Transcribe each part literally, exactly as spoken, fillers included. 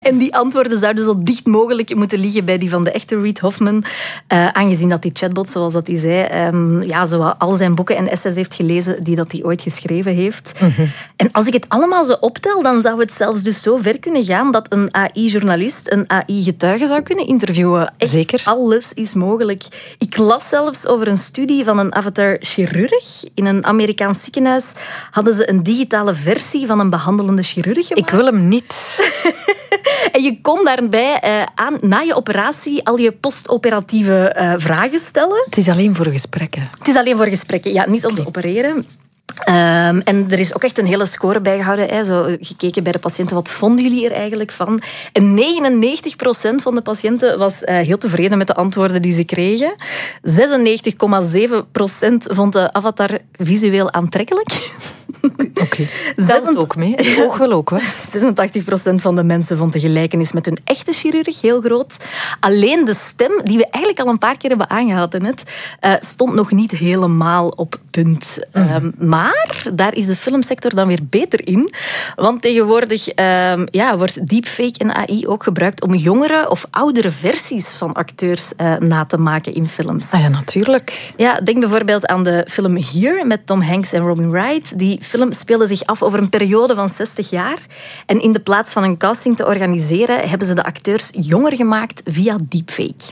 En die antwoorden zouden zo dicht mogelijk moeten liggen bij die van de echte Reid Hoffman. Uh, aangezien dat die chatbot, zoals dat hij zei, um, ja, zo al zijn boeken en essays heeft gelezen die dat hij ooit geschreven heeft. Mm-hmm. En als ik het allemaal zo optel, dan zou het zelfs dus zo ver kunnen gaan dat een A I-journalist een A I-getuige zou kunnen interviewen. Echt, zeker. Alles is mogelijk. Ik las zelfs over een studie van een avatar-chirurg. In een Amerikaans ziekenhuis hadden ze een digitale versie van een behandelende chirurg gemaakt. Ik wil hem niet. En je kon daarbij uh, aan, na je operatie al je postoperatieve uh, vragen stellen. Het is alleen voor gesprekken. Het is alleen voor gesprekken, ja, niet om okay. te opereren. Um, en er is ook echt een hele score bijgehouden. Hè. Zo gekeken bij de patiënten, wat vonden jullie er eigenlijk van? En negenennegentig procent van de patiënten was uh, heel tevreden met de antwoorden die ze kregen. zesennegentig komma zeven procent vond de avatar visueel aantrekkelijk. Oké, okay. Dat het ook mee. Het oog wel ook, hè? zesentachtig procent van de mensen vond de gelijkenis met hun echte chirurg heel groot. Alleen de stem, die we eigenlijk al een paar keer hebben aangehaald net, uh, stond nog niet helemaal op punt. Mm. Um, maar daar is de filmsector dan weer beter in. Want tegenwoordig um, ja, wordt deepfake en A I ook gebruikt om jongere of oudere versies van acteurs uh, na te maken in films. Ah ja, natuurlijk. Ja, denk bijvoorbeeld aan de film Here met Tom Hanks en Robin Wright. Die film speelde zich af over een periode van zestig jaar. En in de plaats van een casting te organiseren, hebben ze de acteurs jonger gemaakt via deepfake.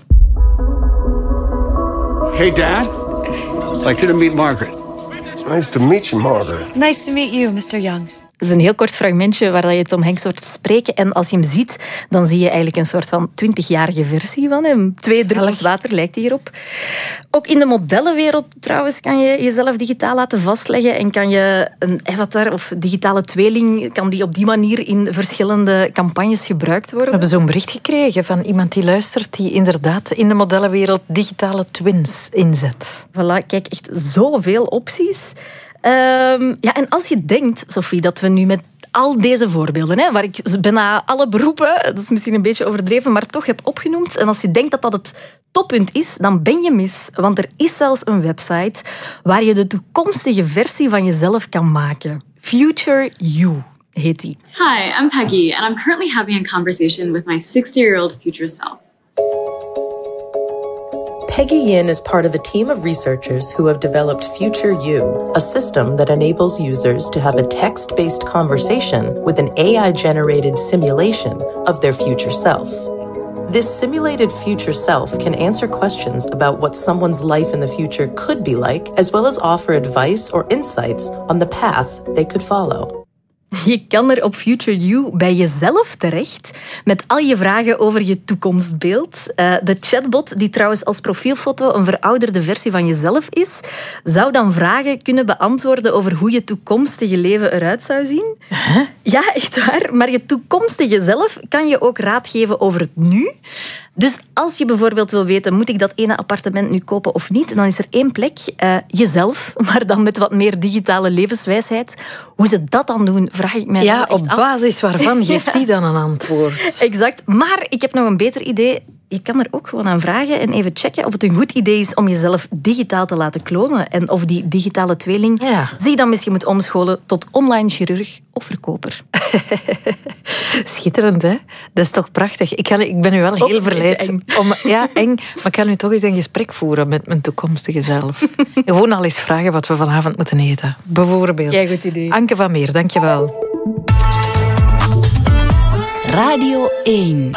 Hey, Dad. I'd like to meet Margaret. Nice to meet you, Margaret. Nice to meet you, mister Young. Het is een heel kort fragmentje waar je Tom Hanks hoort spreken. En als je hem ziet, dan zie je eigenlijk een soort van twintigjarige versie van hem. Twee druppels water lijkt hierop. Ook in de modellenwereld trouwens kan je jezelf digitaal laten vastleggen. En kan je een avatar of digitale tweeling, kan die op die manier in verschillende campagnes gebruikt worden. We hebben zo'n bericht gekregen van iemand die luistert, die inderdaad in de modellenwereld digitale twins inzet. Voilà, kijk, echt zoveel opties. Um, ja, en als je denkt, Sophie, dat we nu met al deze voorbeelden, hè, waar ik bijna alle beroepen, dat is misschien een beetje overdreven, maar toch heb opgenoemd, en als je denkt dat dat het toppunt is, dan ben je mis. Want er is zelfs een website waar je de toekomstige versie van jezelf kan maken. Future You heet die. Hi, I'm Peggy, and I'm currently having a conversation with my sixty-year-old future self. Peggy Yin is part of a team of researchers who have developed Future You, a system that enables users to have a text-based conversation with an A I-generated simulation of their future self. This simulated future self can answer questions about what someone's life in the future could be like, as well as offer advice or insights on the path they could follow. Je kan er op Future You bij jezelf terecht met al je vragen over je toekomstbeeld. Uh, de chatbot, die trouwens als profielfoto een verouderde versie van jezelf is, zou dan vragen kunnen beantwoorden over hoe je toekomstige leven eruit zou zien. Huh? Ja, echt waar. Maar je toekomstige zelf kan je ook raad geven over het nu. Dus als je bijvoorbeeld wil weten, moet ik dat ene appartement nu kopen of niet, dan is er één plek, uh, jezelf, maar dan met wat meer digitale levenswijsheid. Hoe ze dat dan doen, vraag ik mij ja, echt af. Ja, op basis waarvan geeft die dan een antwoord? Exact. Maar ik heb nog een beter idee. Je kan er ook gewoon aan vragen en even checken of het een goed idee is om jezelf digitaal te laten klonen. En of die digitale tweeling ja. zich dan misschien moet omscholen tot online chirurg of verkoper. Schitterend, hè? Dat is toch prachtig. Ik, kan, ik ben nu wel heel oh, verleid. Eng. Om, ja, eng. Maar ik kan nu toch eens een gesprek voeren met mijn toekomstige zelf. Gewoon al eens vragen wat we vanavond moeten eten. Bijvoorbeeld. Ja, goed idee. Anke van Meer, dank je wel. Radio één.